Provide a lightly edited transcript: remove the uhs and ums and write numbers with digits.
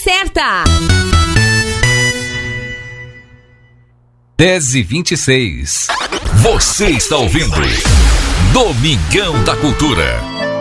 certa. 10h26. Você está ouvindo Domingão da Cultura.